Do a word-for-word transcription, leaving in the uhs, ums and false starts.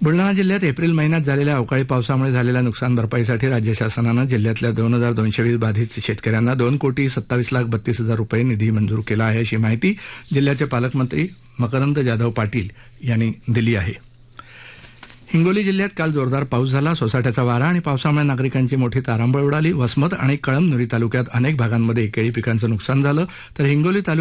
बुलढाणा जिल्ह्यात एप्रिल महिन्यात झालेल्या अवकाळी पावसामुळे झालेल्या नुकसान भरपाईसाठी राज्य शासनानं जिल्ह्यातल्या दोन हजार दोनशे वीस बाधित शेतकऱ्यांना दोन कोटी सत्तावीस लाख बत्तीस हजार रुपये निधी मंजूर केला आहे, अशी माहिती जिल्ह्याचे पालकमंत्री मकरंद जाधव पाटील यांनी दिली आहे. हिंगोली जिल्ह्यात काल जोरदार पाऊस झाला. सोसाट्याचा वारा आणि पावसामुळे नागरिकांची मोठी तारांबळ उडाली. वसमत आणि कळमनुरी तालुक्यात अनेक भागांमध्ये केळी पिकांचं नुकसान झालं, तर हिंगोली तालुक्यात